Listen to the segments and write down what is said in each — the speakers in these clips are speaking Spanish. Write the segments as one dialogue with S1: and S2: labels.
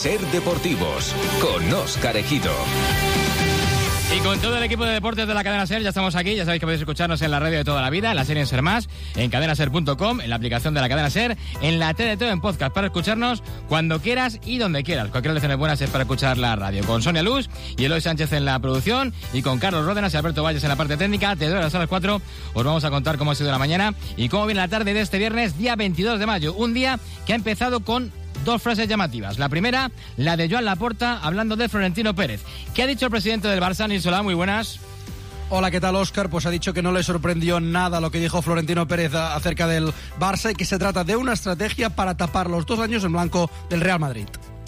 S1: Ser Deportivos, con Óscar Ejido.
S2: Y con todo el equipo de deportes de la cadena SER ya estamos aquí. Ya sabéis que podéis escucharnos en la radio de toda la vida, en la serie en SER Más, en cadenaser.com, en la aplicación de la cadena SER, en la TDT en podcast, para escucharnos cuando quieras y donde quieras. Cualquier lección es buena es para escuchar la radio. Con Sonia Luz y Eloy Sánchez en la producción y con Carlos Ródenas y Alberto Valles en la parte técnica. Desde horas a las 4 os vamos a contar cómo ha sido la mañana y cómo viene la tarde de este viernes, día 22 de mayo. Un día que ha empezado con dos frases llamativas. La primera, la de Joan Laporta, hablando de Florentino Pérez. ¿Qué ha dicho el presidente del Barça, Nils Solá? Muy buenas.
S3: Hola, ¿qué tal, Óscar? Pues ha dicho que no le sorprendió nada lo que dijo Florentino Pérez acerca del Barça y que se trata de una estrategia para tapar los 2 años en blanco del Real Madrid.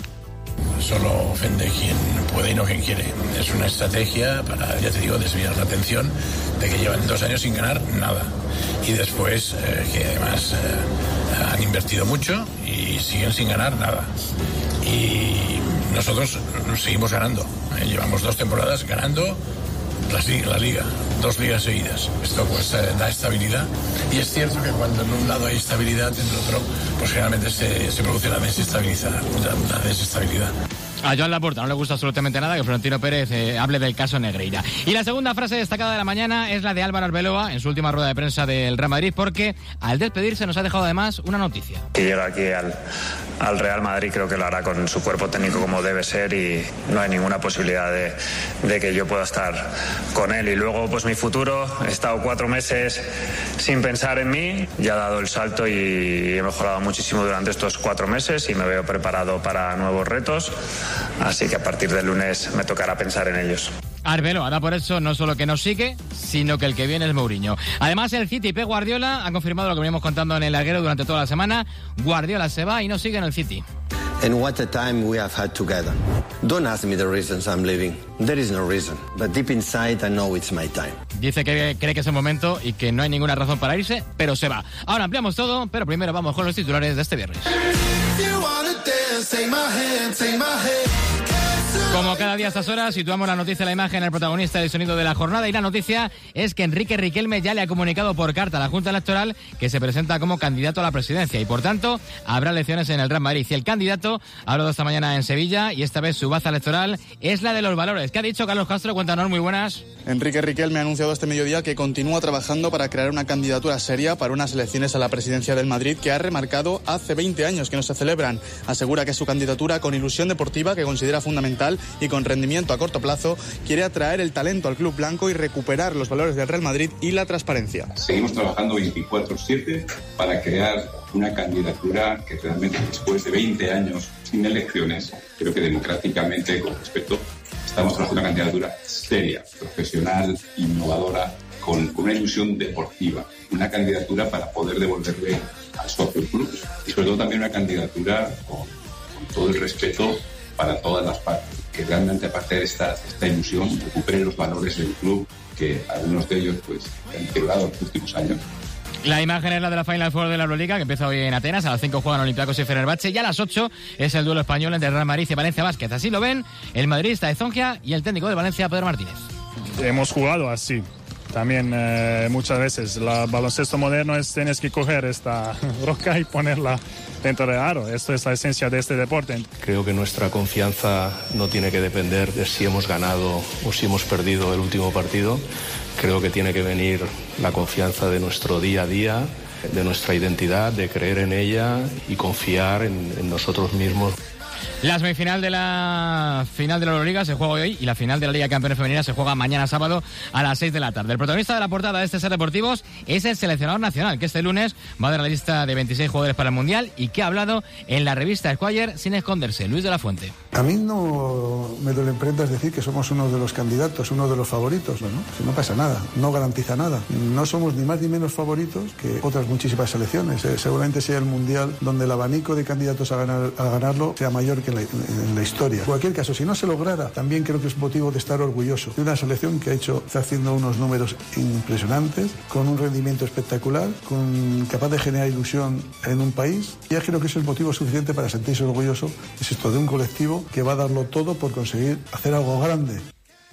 S4: Solo ofende quien puede y no quien quiere. Es una estrategia para, ya te digo, desviar la atención de que llevan 2 años sin ganar nada. Y después, que además han invertido mucho y siguen sin ganar nada. Y nosotros seguimos ganando. Llevamos 2 temporadas ganando la liga, 2 ligas seguidas. Esto pues da estabilidad. Y es cierto que cuando en un lado hay estabilidad, en el otro, pues generalmente se produce la desestabilidad.
S2: A Joan Laporta no le gusta absolutamente nada que Florentino Pérez hable del caso Negreira. Y la segunda frase destacada de la mañana es la de Álvaro Arbeloa en su última rueda de prensa del Real Madrid, porque al despedirse nos ha dejado además una noticia.
S5: Si llega aquí al Real Madrid, creo que lo hará con su cuerpo técnico como debe ser y no hay ninguna posibilidad de que yo pueda estar con él. Y luego pues mi futuro, he estado 4 meses sin pensar en mí, ya he dado el salto y he mejorado muchísimo durante estos 4 meses y me veo preparado para nuevos retos. Así que a partir del lunes me tocará pensar en ellos.
S2: Arbeloa da por eso no solo que nos sigue, sino que el que viene es Mourinho. Además, el City y Pep Guardiola han confirmado lo que veníamos contando en el larguero durante toda la semana. Guardiola se va y no sigue en el City.
S6: And what a time we have had together. Don't ask me the reasons I'm leaving. There is no reason. But deep inside I know it's my time.
S2: Dice que cree que es el momento y que no hay ninguna razón para irse, pero se va. Ahora ampliamos todo, pero primero vamos con los titulares de este viernes. Como cada día a estas horas, situamos la noticia, la imagen, el protagonista del sonido de la jornada, y la noticia es que Enrique Riquelme ya le ha comunicado por carta a la Junta Electoral que se presenta como candidato a la presidencia y por tanto habrá elecciones en el Real Madrid. Y el candidato ha hablado esta mañana en Sevilla y esta vez su baza electoral es la de los valores. ¿Qué ha dicho Carlos Castro? Cuéntanos, muy buenas.
S7: Enrique Riquelme ha anunciado este mediodía que continúa trabajando para crear una candidatura seria para unas elecciones a la presidencia del Madrid que ha remarcado hace 20 años que no se celebran. Asegura que su candidatura, con ilusión deportiva que considera fundamental y con rendimiento a corto plazo, quiere atraer el talento al club blanco y recuperar los valores del Real Madrid y la transparencia.
S8: Seguimos trabajando 24/7 para crear una candidatura que realmente, después de 20 años sin elecciones, creo que democráticamente, con respeto, estamos trabajando una candidatura seria, profesional, innovadora, con una ilusión deportiva, una candidatura para poder devolverle al socio club y sobre todo también una candidatura con todo el respeto para todas las partes, que realmente, aparte de esta ilusión, recupere los valores del club, que algunos de ellos pues han deteriorado en los últimos años.
S2: La imagen es la de la Final Four de la Euroliga, que empieza hoy en Atenas. A las 5 juegan Olympiacos y Fenerbahce, y a las 8 es el duelo español entre Real Madrid y Valencia Basket. Así lo ven el madridista de Zongia y el técnico de Valencia, Pedro Martínez.
S9: Hemos jugado así. También muchas veces el baloncesto moderno tienes que coger esta roca y ponerla dentro del aro. Esto es la esencia de este deporte.
S10: Creo que nuestra confianza no tiene que depender de si hemos ganado o si hemos perdido el último partido. Creo que tiene que venir la confianza de nuestro día a día, de nuestra identidad, de creer en ella y confiar en nosotros mismos.
S2: La semifinal de la final de la Euroliga se juega hoy y la final de la Liga de Campeones Femenina se juega mañana sábado a las 6 de la tarde. El protagonista de la portada de este Ser Deportivos es el seleccionador nacional, que este lunes va a dar la lista de 26 jugadores para el Mundial y que ha hablado en la revista Esquire sin esconderse. Luis de la Fuente.
S11: A mí no me duele en prendas decir que somos uno de los candidatos, uno de los favoritos, ¿no? Si no pasa nada, no garantiza nada. No somos ni más ni menos favoritos que otras muchísimas selecciones. Seguramente sea el Mundial donde el abanico de candidatos a ganarlo sea mayor que en la historia. En cualquier caso, si no se lograra, también creo que es motivo de estar orgulloso de una selección que está haciendo unos números impresionantes, con un rendimiento espectacular, capaz de generar ilusión en un país. Ya creo que eso es motivo suficiente para sentirse orgulloso, es esto, de un colectivo que va a darlo todo por conseguir hacer algo grande.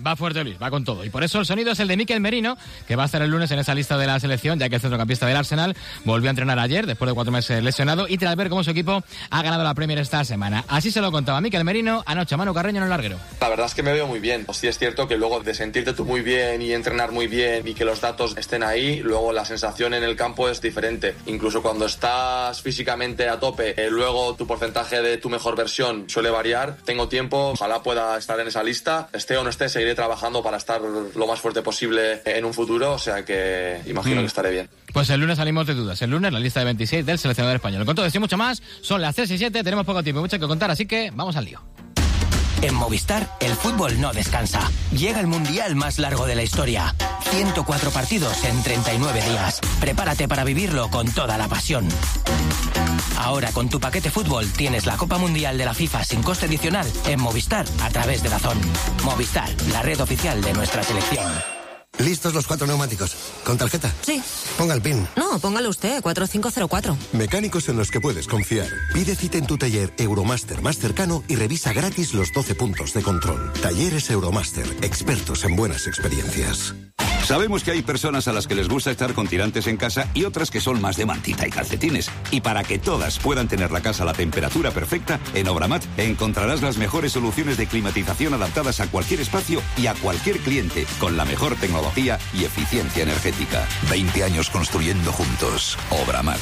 S2: Va fuerte Luis, va con todo. Y por eso el sonido es el de Mikel Merino, que va a estar el lunes en esa lista de la selección, ya que el centrocampista del Arsenal volvió a entrenar ayer, después de 4 meses lesionado, y tras ver cómo su equipo ha ganado la Premier esta semana. Así se lo contaba Mikel Merino anoche a Manu Carreño en el larguero.
S12: La verdad es que me veo muy bien. Sí es cierto que luego de sentirte tú muy bien y entrenar muy bien y que los datos estén ahí, luego la sensación en el campo es diferente. Incluso cuando estás físicamente a tope, luego tu porcentaje de tu mejor versión suele variar. Tengo tiempo, ojalá pueda estar en esa lista. Esté o no esté, seguiré trabajando para estar lo más fuerte posible en un futuro, o sea que imagino que estaré bien.
S2: Pues el lunes salimos de dudas. El lunes la lista de 26 del seleccionador español. Con todo esto y mucho más, son las 3:07, tenemos poco tiempo y mucho que contar, así que vamos al lío.
S13: En Movistar, el fútbol no descansa. Llega el mundial más largo de la historia. 104 partidos en 39 días. Prepárate para vivirlo con toda la pasión. Ahora con tu paquete fútbol tienes la Copa Mundial de la FIFA sin coste adicional en Movistar a través de DAZN. Movistar, la red oficial de nuestra selección.
S14: ¿Listos los 4 neumáticos? ¿Con tarjeta?
S15: Sí.
S14: Ponga el PIN.
S15: No, póngalo usted, 4504.
S14: Mecánicos en los que puedes confiar. Pide cita en tu taller Euromaster más cercano y revisa gratis los 12 puntos de control. Talleres Euromaster, expertos en buenas experiencias.
S16: Sabemos que hay personas a las que les gusta estar con tirantes en casa y otras que son más de mantita y calcetines. Y para que todas puedan tener la casa a la temperatura perfecta, en Obramat encontrarás las mejores soluciones de climatización adaptadas a cualquier espacio y a cualquier cliente, con la mejor tecnología y eficiencia energética. 20 años construyendo juntos. Obramat.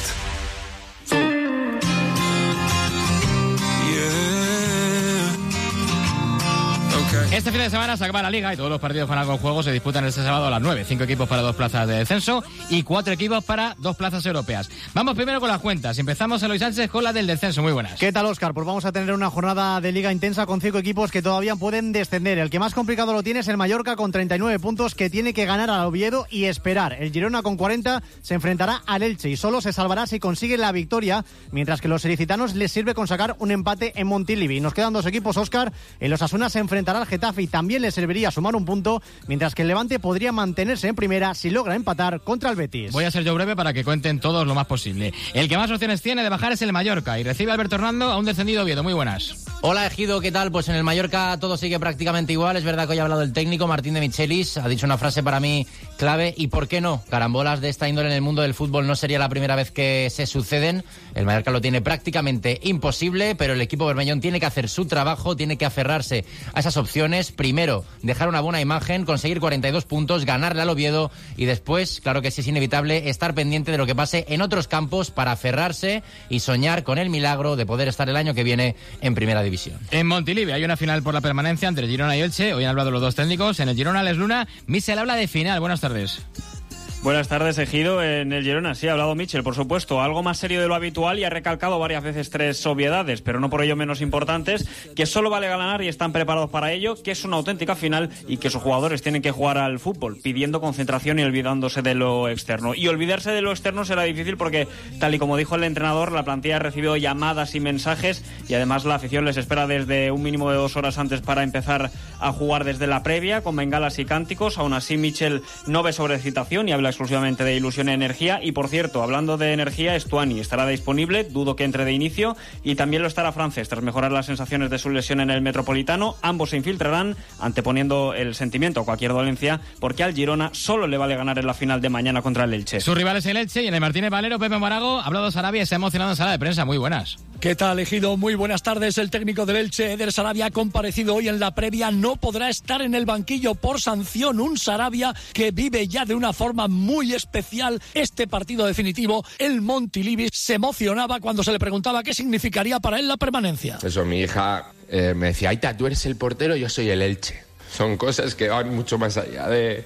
S2: Este fin de semana se acaba la Liga y todos los partidos para con juego se disputan este sábado a las 9. 5 equipos para 2 plazas de descenso y 4 equipos para 2 plazas europeas. Vamos primero con las cuentas. Empezamos, Eloy Sánchez, con la del descenso. Muy buenas.
S17: ¿Qué tal, Óscar? Pues vamos a tener una jornada de Liga intensa con 5 equipos que todavía pueden descender. El que más complicado lo tiene es el Mallorca con 39 puntos, que tiene que ganar al Oviedo y esperar. El Girona con 40 se enfrentará al Elche y solo se salvará si consigue la victoria, mientras que los ilicitanos les sirve con sacar un empate en Montilivi. Nos quedan 2 equipos, Óscar. El Osasuna se enfrentará al Getafe y también le serviría sumar un punto, mientras que el Levante podría mantenerse en primera si logra empatar contra el Betis.
S2: Voy a ser yo breve para que cuenten todos lo más posible. El que más opciones tiene de bajar es el Mallorca y recibe a Alberto Hernando a un descendido Oviedo. Muy buenas.
S18: Hola, Ejido, ¿qué tal? Pues en el Mallorca todo sigue prácticamente igual. Es verdad que hoy ha hablado el técnico Martín de Michelis, ha dicho una frase para mí clave, y ¿por qué no? Carambolas de esta índole en el mundo del fútbol no sería la primera vez que se suceden. El Mallorca lo tiene prácticamente imposible, pero el equipo bermellón tiene que hacer su trabajo, tiene que aferrarse a esas opciones. Primero, dejar una buena imagen, conseguir 42 puntos, ganarle al Oviedo y después, claro que sí es inevitable, estar pendiente de lo que pase en otros campos para aferrarse y soñar con el milagro de poder estar el año que viene en primera división.
S2: En Montilivi hay una final por la permanencia entre Girona y Elche. Hoy han hablado los dos técnicos. En el Girona, Les Luna, Michel habla de final. Buenas tardes.
S19: Buenas tardes, Ejido. En el Girona sí ha hablado Michel, por supuesto, algo más serio de lo habitual, y ha recalcado varias veces 3 obviedades, pero no por ello menos importantes: que solo vale ganar y están preparados para ello, que es una auténtica final y que sus jugadores tienen que jugar al fútbol, pidiendo concentración y olvidándose de lo externo. Y olvidarse de lo externo será difícil porque, tal y como dijo el entrenador, la plantilla ha recibido llamadas y mensajes y además la afición les espera desde un mínimo de 2 horas antes para empezar a jugar desde la previa, con bengalas y cánticos. Aún así, Michel no ve sobrecitación y habla exclusivamente de ilusión y energía. Y por cierto, hablando de energía, Stuani estará disponible, dudo que entre de inicio, y también lo estará Francés tras mejorar las sensaciones de su lesión en el Metropolitano. Ambos se infiltrarán, anteponiendo el sentimiento a cualquier dolencia, porque al Girona solo le vale ganar en la final de mañana contra el Elche.
S2: Su rival es el Elche, y en el Martínez Valero, Pepe Morago ha hablado de Sarabia y se ha emocionado en sala de prensa. Muy buenas.
S20: ¿Qué tal, Ejido? Muy buenas tardes. El técnico del Elche, Eder Sarabia, ha comparecido hoy en la previa. No podrá estar en el banquillo por sanción. Un Sarabia que vive ya de una forma muy especial este partido definitivo. El Montilivi se emocionaba cuando se le preguntaba qué significaría para él la permanencia.
S21: Eso, mi hija me decía: Aita, tú eres el portero, yo soy el Elche. Son cosas que van mucho más allá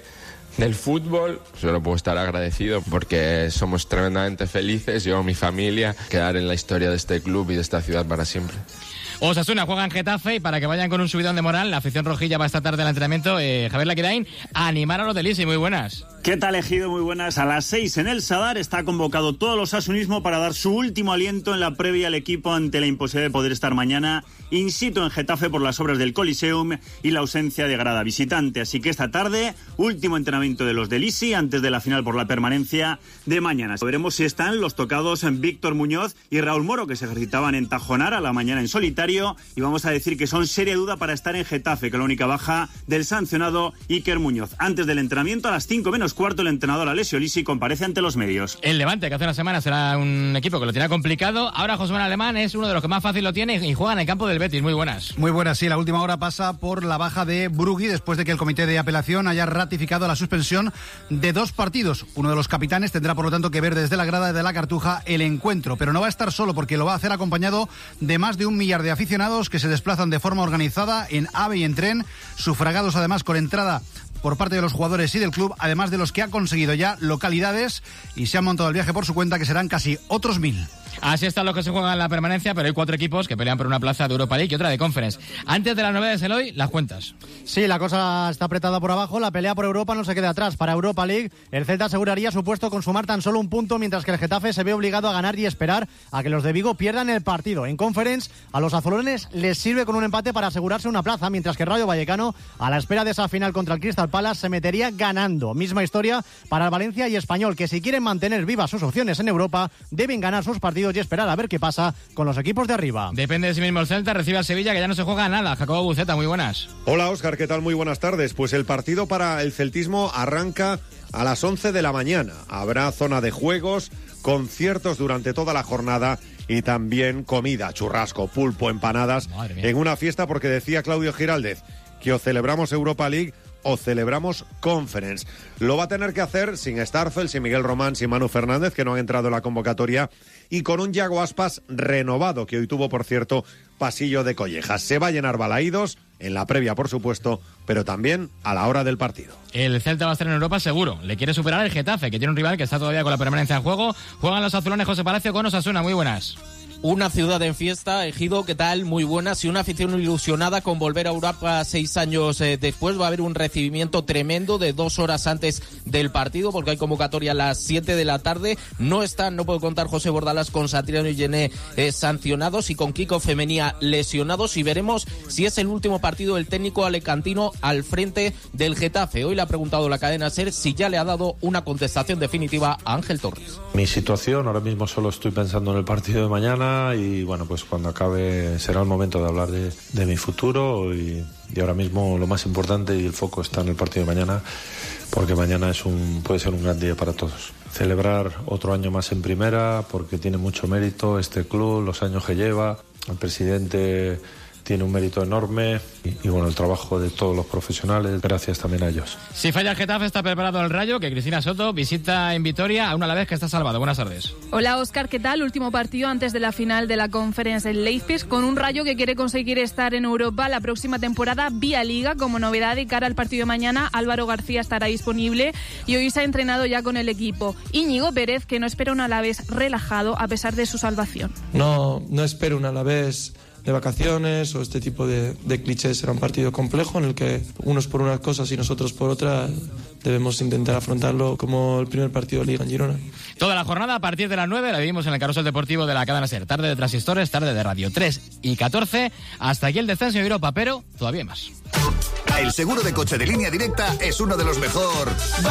S21: del fútbol. Solo puedo estar agradecido porque somos tremendamente felices, yo, mi familia, quedar en la historia de este club y de esta ciudad para siempre.
S2: Osasuna juega en Getafe, y para que vayan con un subidón de moral, la afición rojilla va esta tarde al entrenamiento. Javier Laquirain, a animar a los del Lisi. Muy buenas.
S22: ¿Qué tal, Ejido? Muy buenas. A las 6 en el Sadar está convocado todo el osasunismo para dar su último aliento en la previa al equipo ante la imposibilidad de poder estar mañana in situ en Getafe por las obras del Coliseum y la ausencia de grada visitante. Así que esta tarde, último entrenamiento de los del Lisi antes de la final por la permanencia de mañana. Veremos si están los tocados Víctor Muñoz y Raúl Moro, que se ejercitaban en Tajonar a la mañana en solitario, solitario y vamos a decir que son seria duda para estar en Getafe, con la única baja del sancionado Iker Muñoz. Antes del entrenamiento, a las 5 menos cuarto, el entrenador Alessio Lisi comparece ante los medios.
S2: El Levante, que hace una semana será un equipo que lo tiene complicado, ahora José Manuel Alemán es uno de los que más fácil lo tiene y juega en el campo del Betis. Muy buenas.
S1: Muy buenas, sí. La última hora pasa por la baja de Brugui después de que el comité de apelación haya ratificado la suspensión de 2 partidos. Uno de los capitanes tendrá, por lo tanto, que ver desde la grada de la Cartuja el encuentro, pero no va a estar solo porque lo va a hacer acompañado de más de 1 millar de aficionados que se desplazan de forma organizada en AVE y en tren, sufragados además con entrada por parte de los jugadores y del club, además de los que ha conseguido ya localidades y se han montado el viaje por su cuenta, que serán casi otros 1000.
S2: Así están los que se juegan en la permanencia, pero hay 4 equipos que pelean por una plaza de Europa League y otra de Conference. Antes de las novedades del hoy, las cuentas.
S17: Sí, la cosa está apretada por abajo, la pelea por Europa no se queda atrás. Para Europa League, el Celta aseguraría su puesto con sumar tan solo 1 punto, mientras que el Getafe se ve obligado a ganar y esperar a que los de Vigo pierdan el partido. En Conference, a los azulones les sirve con un empate para asegurarse una plaza, mientras que Rayo Vallecano, a la espera de esa final contra el Crystal Palace, se metería ganando. Misma historia para el Valencia y Español, que si quieren mantener vivas sus opciones en Europa, deben ganar sus partidos y esperar a ver qué pasa con los equipos de arriba.
S2: Depende de sí mismo el Celta, recibe al Sevilla, que ya no se juega nada. Jacobo Buceta, muy buenas.
S3: Hola Óscar, ¿qué tal? Muy buenas tardes. Pues el partido para el celtismo arranca a las 11 de la mañana. Habrá zona de juegos, conciertos durante toda la jornada y también comida, churrasco, pulpo, empanadas, en una fiesta, porque decía Claudio Giraldez que o celebramos Europa League o celebramos Conference. Lo va a tener que hacer sin Starfel, sin Miguel Román, sin Manu Fernández, que no han entrado en la convocatoria, y con un Yago Aspas renovado, que hoy tuvo, por cierto, pasillo de collejas. Se va a llenar Balaídos, en la previa, por supuesto, pero también a la hora del partido.
S2: El Celta va a estar en Europa seguro. Le quiere superar el Getafe, que tiene un rival que está todavía con la permanencia en juego. Juegan los azulones José Palacio con Osasuna. Muy buenas.
S23: Una ciudad en fiesta, Ejido, ¿qué tal? Muy buenas, y una afición ilusionada con volver a Europa 6 años después. Va a haber un recibimiento tremendo de 2 horas antes del partido, porque hay convocatoria a las 7 de la tarde. No puedo contar José Bordalás con Satriano y Gené sancionados y con Kiko Femenía lesionados, y veremos si es el último partido del técnico alicantino al frente del Getafe. Hoy le ha preguntado la cadena SER si ya le ha dado una contestación definitiva a Ángel Torres.
S24: Mi situación, ahora mismo solo estoy pensando en el partido de mañana. Y bueno, pues cuando acabe será el momento de hablar de mi futuro y ahora mismo lo más importante y el foco está en el partido de mañana, porque mañana puede ser un gran día para todos. Celebrar otro año más en primera, porque tiene mucho mérito este club, los años que lleva, el presidente tiene un mérito enorme y bueno, el trabajo de todos los profesionales, gracias también a ellos.
S2: Si falla el Getafe, está preparado el Rayo, que Cristina Soto visita en Vitoria a un Alavés que está salvado. Buenas tardes.
S25: Hola Óscar, ¿qué tal? Último partido antes de la final de la Conference en Leipzig, con un Rayo que quiere conseguir estar en Europa la próxima temporada vía Liga. Como novedad, y cara al partido de mañana, Álvaro García estará disponible y hoy se ha entrenado ya con el equipo. Íñigo Pérez, que no espera un Alavés relajado a pesar de su salvación.
S26: No espero un Alavés de vacaciones o este tipo de clichés. Será un partido complejo en el que unos por unas cosas y nosotros por otras debemos intentar afrontarlo como el primer partido de Liga en Girona.
S2: Toda la jornada a partir de las 9 la vivimos en el Carrusel Deportivo de la cadena SER. Tarde de Transistores, tarde de Radio 3 y 14. Hasta aquí el descenso en Europa, pero todavía hay más.
S27: El seguro de coche de Línea Directa es uno de los mejor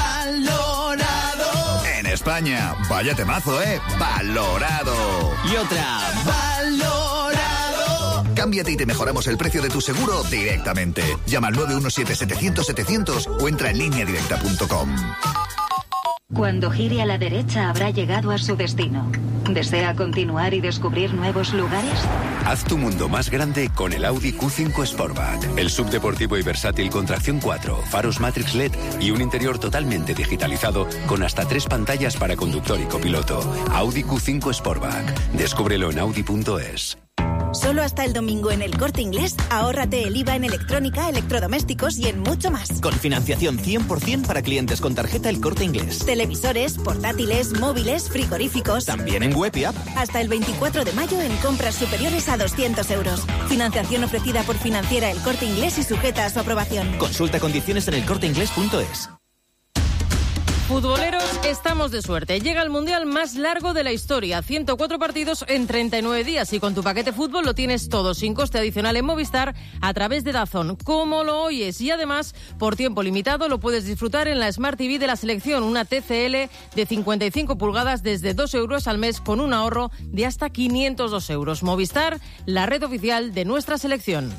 S27: valorado en España. Vaya temazo, valorado.
S13: Y otra, valorado.
S27: Cámbiate y te mejoramos el precio de tu seguro directamente. Llama al 917-700-700 o entra en lineadirecta.com.
S28: Cuando gire a la derecha habrá llegado a su destino. ¿Desea continuar y descubrir nuevos lugares?
S29: Haz tu mundo más grande con el Audi Q5 Sportback. El subdeportivo y versátil con tracción 4, faros Matrix LED y un interior totalmente digitalizado con hasta 3 pantallas para conductor y copiloto. Audi Q5 Sportback. Descúbrelo en audi.es.
S30: Solo hasta el domingo en El Corte Inglés, ahórrate el IVA en electrónica, electrodomésticos y en mucho más.
S13: Con financiación 100% para clientes con tarjeta El Corte Inglés.
S30: Televisores, portátiles, móviles, frigoríficos.
S13: También en web y app.
S30: Hasta el 24 de mayo en compras superiores a 200 euros. Financiación ofrecida por Financiera El Corte Inglés y sujeta a su aprobación.
S13: Consulta condiciones en elcorteinglés.es.
S4: Futboleros, estamos de suerte. Llega el Mundial más largo de la historia. 104 partidos en 39 días. Y con tu paquete fútbol lo tienes todo sin coste adicional en Movistar a través de DAZN. Como lo oyes. Y además, por tiempo limitado, lo puedes disfrutar en la Smart TV de la selección. Una TCL de 55 pulgadas desde 2 euros al mes con un ahorro de hasta 502 euros. Movistar, la red oficial de nuestra selección.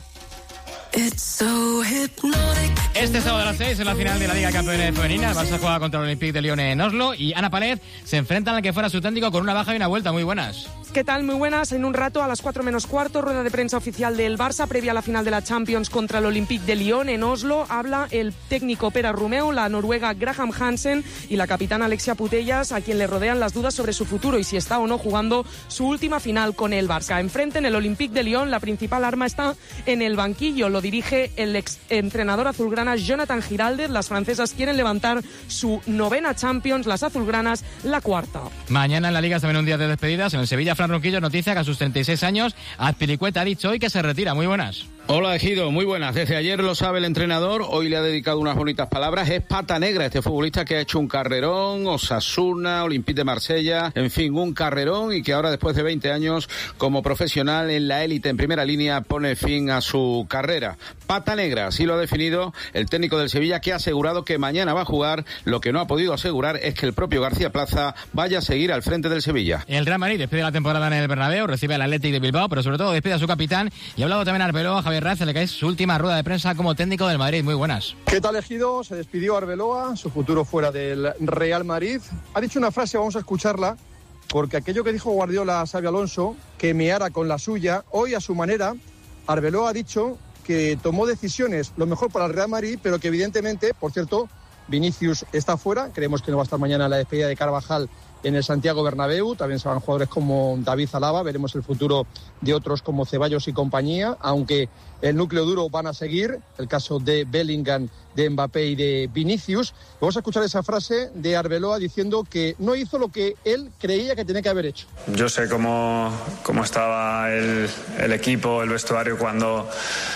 S2: Este sábado a las 6 en la final de la Liga de Campeones Femenina, el Barça juega contra el Olympique de Lyon en Oslo y Ana Palet se enfrentan al que fuera su técnico con una baja y una vuelta. Muy buenas.
S5: ¿Qué tal? Muy buenas. En un rato, a las 4 menos cuarto, rueda de prensa oficial del Barça previa a la final de la Champions contra el Olympique de Lyon en Oslo. Habla el técnico Pere Romeu, la noruega Graham Hansen y la capitana Alexia Putellas, a quien le rodean las dudas sobre su futuro y si está o no jugando su última final con el Barça. Enfrente, en el Olympique de Lyon, la principal arma está en el banquillo. Lo dirige el exentrenador azulgrana Jonathan Giraldez. Las francesas quieren levantar su 9ª Champions, las azulgranas la 4ª.
S2: Mañana en la Liga es también un día de despedidas. En el Sevilla, Fran Ronquillo noticia que a sus 36 años Azpilicueta ha dicho hoy que se retira. Muy buenas.
S6: Hola, Ejido, muy buenas. Desde ayer lo sabe el entrenador, hoy le ha dedicado unas bonitas palabras. Es pata negra este futbolista que ha hecho un carrerón, Osasuna, Olympique de Marsella, en fin, un carrerón y que ahora después de 20 años como profesional en la élite en primera línea pone fin a su carrera. Pata negra, así lo ha definido el técnico del Sevilla, que ha asegurado que mañana va a jugar. Lo que no ha podido asegurar es que el propio García Plaza vaya a seguir al frente del Sevilla.
S2: El Real Madrid despide la temporada en el Bernabéu, recibe al Athletic de Bilbao, pero sobre todo despide a su capitán y ha hablado también Arbeloa, Javier Raz, en la que es su última rueda de prensa como técnico del Madrid. Muy buenas.
S7: ¿Qué tal, Ejido? Se despidió Arbeloa, su futuro fuera del Real Madrid. Ha dicho una frase, vamos a escucharla, porque aquello que dijo Guardiola a Xabi Alonso, que meara con la suya, hoy a su manera, Arbeloa ha dicho que tomó decisiones lo mejor para el Real Madrid, pero que evidentemente, por cierto, Vinicius está fuera. Creemos que no va a estar mañana en la despedida de Carvajal en el Santiago Bernabéu. También se van jugadores como David Alaba. Veremos el futuro de otros como Ceballos y compañía, aunque el núcleo duro van a seguir, el caso de Bellingham, de Mbappé y de Vinicius. Vamos a escuchar esa frase de Arbeloa diciendo que no hizo lo que él creía que tenía que haber hecho.
S8: Yo sé cómo estaba el equipo, el vestuario cuando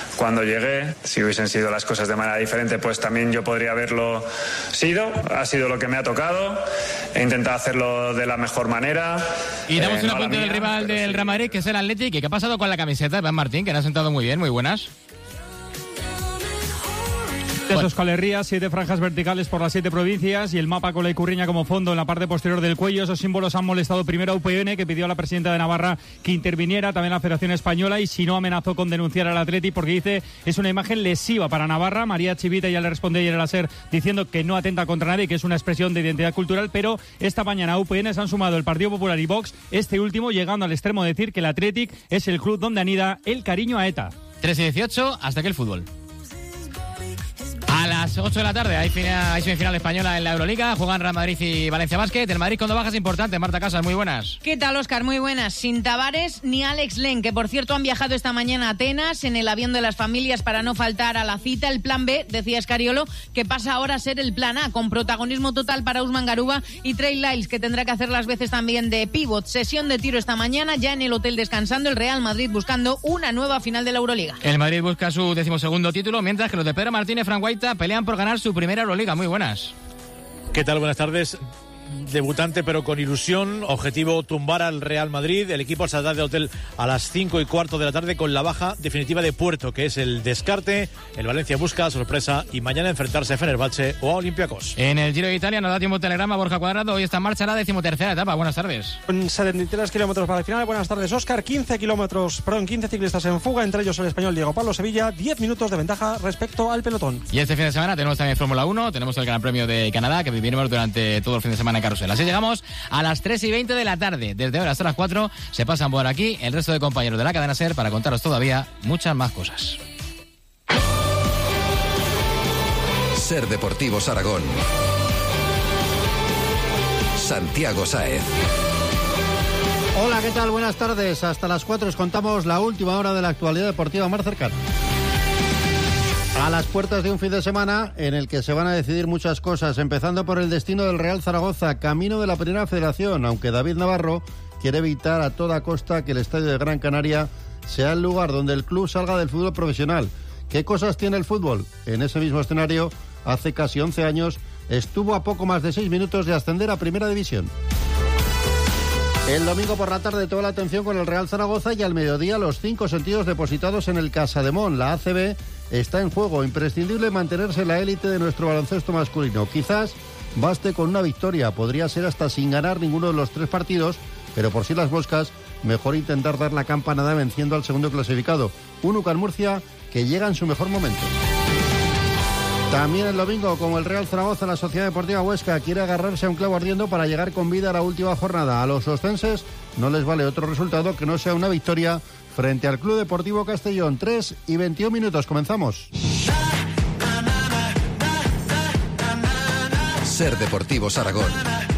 S8: llegué. Si hubiesen sido las cosas de manera diferente, pues también yo podría haberlo sido. Ha sido lo que me ha tocado. He intentado hacerlo de la mejor manera.
S2: Y damos un apunte del rival del Real Madrid, que es el Athletic. ¿Qué ha pasado con la camiseta de Iván Martín, que le ha sentado muy bien? Muy buenas.
S9: De Euskal Herria, 7 franjas verticales por las 7 provincias y el mapa con la Icurriña como fondo en la parte posterior del cuello. Esos símbolos han molestado primero a UPN, que pidió a la presidenta de Navarra que interviniera, también la Federación Española, y si no amenazó con denunciar al Atleti porque dice es una imagen lesiva para Navarra. María Chivita ya le respondió ayer a la SER diciendo que no atenta contra nadie, que es una expresión de identidad cultural, pero esta mañana a UPN se han sumado el Partido Popular y Vox, este último llegando al extremo de decir que el Athletic es el club donde anida el cariño a ETA.
S2: 3:18, hasta aquí el fútbol. A las 8 de la tarde hay semifinal española en la Euroliga. Juegan Real Madrid y Valencia Basket. El Madrid con 2 bajas importantes. Marta Casas, muy buenas.
S10: ¿Qué tal, Óscar? Muy buenas. Sin Tavares ni Alex Len, que por cierto han viajado esta mañana a Atenas en el avión de las familias para no faltar a la cita. El plan B, decía Escariolo, que pasa ahora a ser el plan A, con protagonismo total para Usman Garuba y Trey Lyles, que tendrá que hacer las veces también de pívot. Sesión de tiro esta mañana, ya en el hotel descansando. El Real Madrid buscando una nueva final de la Euroliga.
S2: El Madrid busca su 12º título, mientras que los de Pedro Martínez y Frank Guaita pelean por ganar su primera Euroliga. Muy buenas.
S11: ¿Qué tal? Buenas tardes. Debutante pero con ilusión, objetivo tumbar al Real Madrid. El equipo saldrá del hotel a las 5:15 de la tarde con la baja definitiva de Puerto, que es el descarte. El Valencia busca sorpresa y mañana enfrentarse a Fenerbahce o a Olympiacos.
S2: En el Giro de Italia nos da tiempo telegrama Borja Cuadrado. Hoy está en marcha la 13ª etapa. Buenas tardes.
S12: Con 73 kilómetros para el final. Buenas tardes, Óscar. 15 ciclistas en fuga, entre ellos el español Diego Pablo Sevilla. 10 minutos de ventaja respecto al pelotón.
S2: Y este fin de semana tenemos también Fórmula 1, tenemos el Gran Premio de Canadá, que viviremos durante todo el fin de semana en carrusel. Así llegamos a las 3:20 de la tarde. Desde ahora hasta las 4 se pasan por aquí el resto de compañeros de la cadena SER para contaros todavía muchas más cosas.
S27: SER Deportivos Aragón. Santiago Sáez.
S15: Hola, ¿qué tal? Buenas tardes. Hasta las 4 os contamos la última hora de la actualidad deportiva más cercana. A las puertas de un fin de semana en el que se van a decidir muchas cosas, empezando por el destino del Real Zaragoza, camino de la Primera Federación, aunque David Navarro quiere evitar a toda costa que el estadio de Gran Canaria sea el lugar donde el club salga del fútbol profesional. ¿Qué cosas tiene el fútbol? En ese mismo escenario, hace casi 11 años estuvo a poco más de 6 minutos de ascender a Primera División. El domingo por la tarde toda la atención con el Real Zaragoza y al mediodía los 5 sentidos depositados en el Casademón. La ACB está en juego, imprescindible mantenerse en la élite de nuestro baloncesto masculino. Quizás baste con una victoria, podría ser hasta sin ganar ninguno de los 3 partidos, pero por si las moscas, mejor intentar dar la campanada venciendo al segundo clasificado, un UCAM Murcia que llega en su mejor momento. También el domingo, como el Real Zaragoza, la Sociedad Deportiva Huesca quiere agarrarse a un clavo ardiendo para llegar con vida a la última jornada. A los oscenses no les vale otro resultado que no sea una victoria frente al Club Deportivo Castellón. 3 y 21 minutos, comenzamos.
S27: Ser Deportivos Aragón.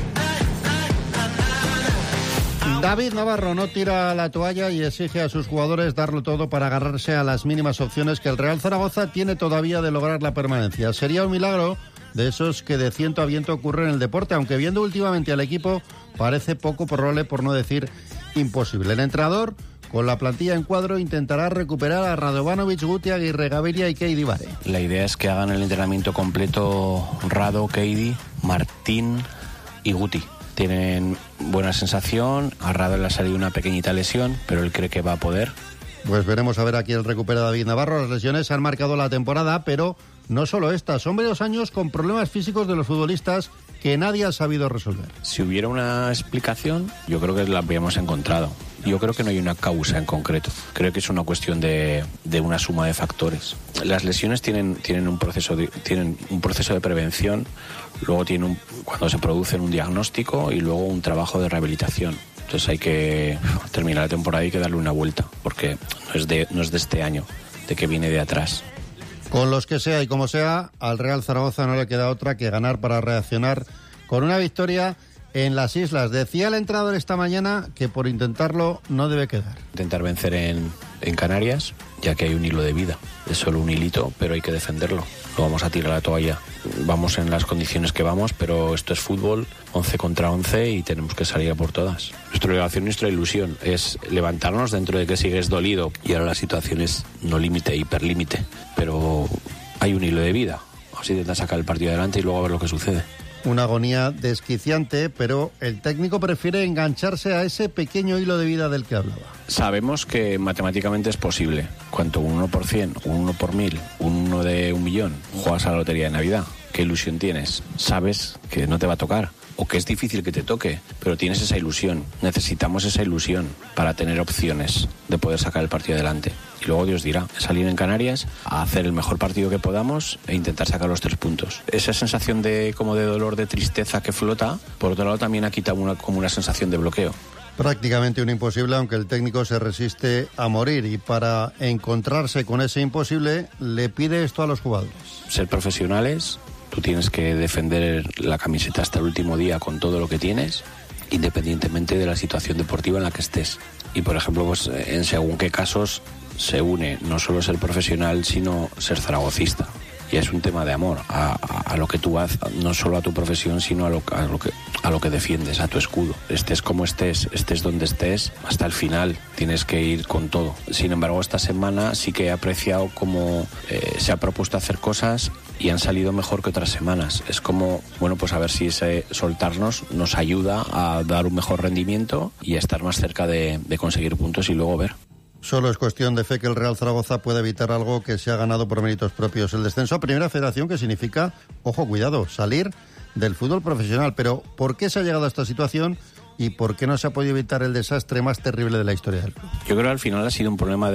S15: David Navarro no tira la toalla y exige a sus jugadores darlo todo para agarrarse a las mínimas opciones que el Real Zaragoza tiene todavía de lograr la permanencia. Sería un milagro de esos que de ciento a viento ocurren en el deporte, aunque viendo últimamente al equipo parece poco probable, por no decir imposible. El entrenador, con la plantilla en cuadro, intentará recuperar a Radovanovic, Guti, Aguirre, Gaviria y Keidi Vare.
S1: La idea es que hagan el entrenamiento completo Rado, Keidi, Martín y Guti. Tienen buena sensación, a Rado le ha salido una pequeñita lesión, pero él cree que va a poder.
S15: Pues veremos a ver a quién recupera David Navarro. Las lesiones han marcado la temporada, pero no solo estas. Son varios años con problemas físicos de los futbolistas que nadie ha sabido resolver.
S1: Si hubiera una explicación, yo creo que la habríamos encontrado. Yo creo que no hay una causa en concreto. Creo que es una cuestión de una suma de factores. Las lesiones tienen un proceso de prevención, luego cuando se producen un diagnóstico y luego un trabajo de rehabilitación. Entonces hay que terminar la temporada y hay que darle una vuelta, porque no es de este año, de que viene de atrás.
S15: Con los que sea y como sea, al Real Zaragoza no le queda otra que ganar para reaccionar con una victoria en las islas. Decía el entrenador esta mañana que por intentarlo no debe quedar.
S1: Intentar vencer en Canarias, ya que hay un hilo de vida. Es solo un hilito, pero hay que defenderlo. No vamos a tirar la toalla. Vamos en las condiciones que vamos, pero esto es fútbol, 11 contra 11 y tenemos que salir a por todas. Nuestra obligación, nuestra ilusión es levantarnos dentro de que sigues dolido y ahora la situación es no límite, hiperlímite, pero hay un hilo de vida. Vamos a intentar sacar el partido adelante y luego a ver lo que sucede.
S15: Una agonía desquiciante, pero el técnico prefiere engancharse a ese pequeño hilo de vida del que hablaba.
S1: Sabemos que matemáticamente es posible. Cuanto un 1 por 100, un 1 por 1000, un 1 de 1.000.000, juegas a la lotería de Navidad. ¿Qué ilusión tienes? Sabes que no te va a tocar o que es difícil que te toque, pero tienes esa ilusión. Necesitamos esa ilusión para tener opciones de poder sacar el partido adelante. Y luego Dios dirá, salir en Canarias a hacer el mejor partido que podamos e intentar sacar los 3 puntos. Esa sensación como de dolor, de tristeza que flota, por otro lado también ha quitado como una sensación de bloqueo.
S15: Prácticamente un imposible, aunque el técnico se resiste a morir, y para encontrarse con ese imposible le pide esto a los jugadores.
S1: Ser profesionales, tú tienes que defender la camiseta hasta el último día con todo lo que tienes, independientemente de la situación deportiva en la que estés. Y por ejemplo, pues en según qué casos se une no solo ser profesional, sino ser zaragocista. Y es un tema de amor a lo que tú haces, no solo a tu profesión, sino a lo que defiendes, a tu escudo. Estés como estés donde estés, hasta el final tienes que ir con todo. Sin embargo, esta semana sí que he apreciado cómo se ha propuesto hacer cosas y han salido mejor que otras semanas. Es como, bueno, pues a ver si ese soltarnos nos ayuda a dar un mejor rendimiento y a estar más cerca de conseguir puntos y luego ver.
S15: Solo es cuestión de fe que el Real Zaragoza pueda evitar algo que se ha ganado por méritos propios. El descenso a Primera Federación, que significa, ojo, cuidado, salir del fútbol profesional. Pero, ¿por qué se ha llegado a esta situación y por qué no se ha podido evitar el desastre más terrible de la historia del club?
S1: Yo creo que al final ha sido un problema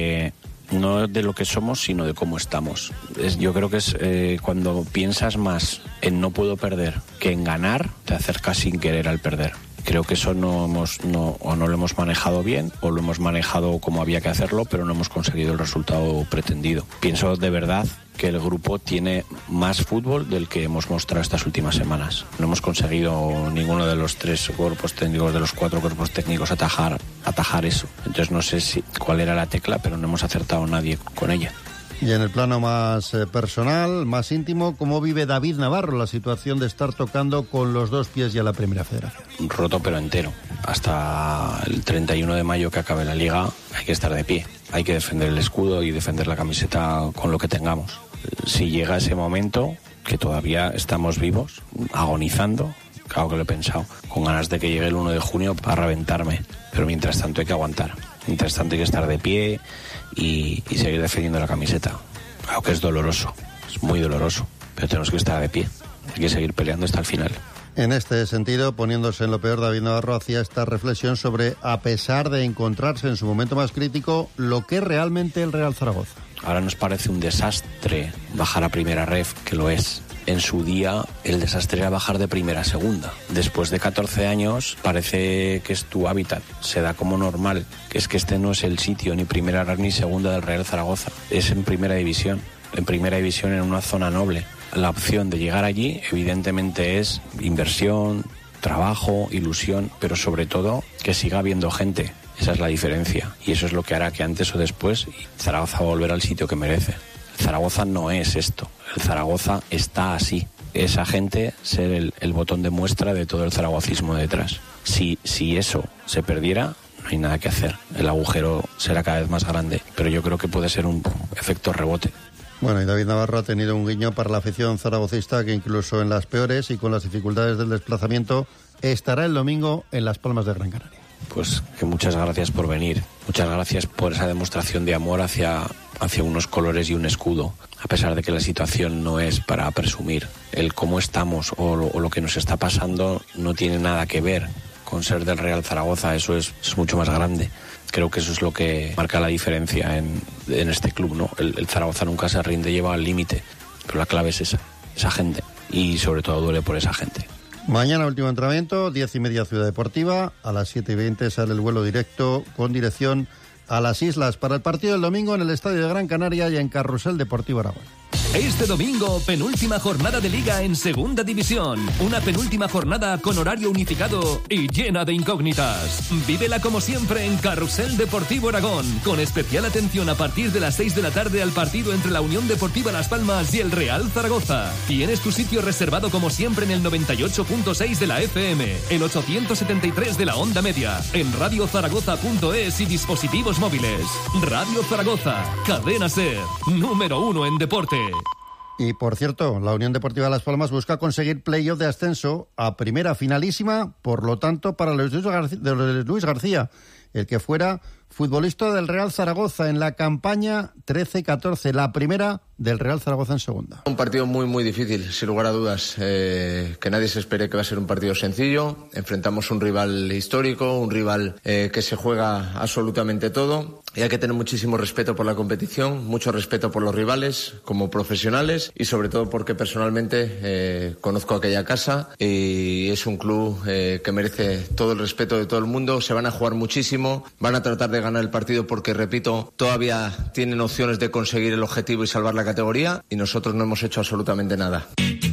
S1: no de lo que somos, sino de cómo estamos. Yo creo que es cuando piensas más en no puedo perder que en ganar, te acercas sin querer al perder. Creo que eso no lo hemos manejado bien o lo hemos manejado como había que hacerlo, pero no hemos conseguido el resultado pretendido. Pienso de verdad que el grupo tiene más fútbol del que hemos mostrado estas últimas semanas. No hemos conseguido ninguno de los 3 cuerpos técnicos, de los 4 cuerpos técnicos atajar eso. Entonces no sé cuál era la tecla, pero no hemos acertado nadie con ella.
S15: Y en el plano más personal, más íntimo, ¿cómo vive David Navarro la situación de estar tocando con los 2 pies ya la Primera Federación?
S1: Roto pero entero. Hasta el 31 de mayo que acabe la Liga hay que estar de pie. Hay que defender el escudo y defender la camiseta con lo que tengamos. Si llega ese momento, que todavía estamos vivos, agonizando. Claro que lo he pensado, con ganas de que llegue el 1 de junio para reventarme. Pero mientras tanto hay que aguantar. Mientras tanto hay que estar de pie y seguir defendiendo la camiseta. Claro que es doloroso, es muy doloroso, pero tenemos que estar de pie. Hay que seguir peleando hasta el final.
S15: En este sentido, poniéndose en lo peor, David Navarro hacía esta reflexión sobre, a pesar de encontrarse en su momento más crítico, lo que es realmente el Real Zaragoza.
S1: Ahora nos parece un desastre bajar a primera ref, que lo es. En su día el desastre era bajar de primera a segunda. Después de 14 años parece que es tu hábitat, se da como normal. Es que este no es el sitio ni primera ref ni segunda del Real Zaragoza. Es en primera división en una zona noble. La opción de llegar allí evidentemente es inversión, trabajo, ilusión, pero sobre todo que siga habiendo gente. Esa es la diferencia y eso es lo que hará que antes o después Zaragoza va a volver al sitio que merece. Zaragoza no es esto, el Zaragoza está así. Esa gente ser el botón de muestra de todo el zaragocismo detrás. Si eso se perdiera, no hay nada que hacer. El agujero será cada vez más grande, pero yo creo que puede ser un efecto rebote.
S15: Bueno, y David Navarro ha tenido un guiño para la afición zaragocista que incluso en las peores y con las dificultades del desplazamiento estará el domingo en Las Palmas de Gran Canaria.
S1: Pues que muchas gracias por venir, muchas gracias por esa demostración de amor hacia unos colores y un escudo, a pesar de que la situación no es para presumir. El cómo estamos o lo que nos está pasando no tiene nada que ver con ser del Real Zaragoza, eso es mucho más grande. Creo que eso es lo que marca la diferencia en este club, ¿no? El Zaragoza nunca se rinde, lleva al límite, pero la clave es esa gente, y sobre todo duele por esa gente.
S15: Mañana último entrenamiento, 10:30 Ciudad Deportiva, a las 7:20 sale el vuelo directo con dirección a las Islas para el partido del domingo en el Estadio de Gran Canaria y en Carrusel Deportivo Aragón.
S3: Este domingo, penúltima jornada de Liga en Segunda División. Una penúltima jornada con horario unificado y llena de incógnitas. Vívela como siempre en Carrusel Deportivo Aragón, con especial atención a partir de las 6 de la tarde al partido entre la Unión Deportiva Las Palmas y el Real Zaragoza. Tienes tu sitio reservado como siempre en el 98.6 de la FM, el 873 de la onda media, en radiozaragoza.es y dispositivos móviles. Radio Zaragoza, cadena SER, número 1 en deporte.
S15: Y por cierto, la Unión Deportiva Las Palmas busca conseguir playoff de ascenso a primera finalísima, por lo tanto, para Luis García, el que fuera futbolista del Real Zaragoza en la campaña 13-14, la primera del Real Zaragoza en segunda.
S14: Un partido muy muy difícil, sin lugar a dudas, que nadie se espere que va a ser un partido sencillo. Enfrentamos un rival histórico, un rival que se juega absolutamente todo, y hay que tener muchísimo respeto por la competición, mucho respeto por los rivales como profesionales, y sobre todo porque personalmente conozco aquella casa y es un club que merece todo el respeto de todo el mundo. Se van a jugar muchísimo, van a tratar de ganar el partido porque, repito, todavía tienen opciones de conseguir el objetivo y salvar la categoría, y nosotros no hemos hecho absolutamente nada.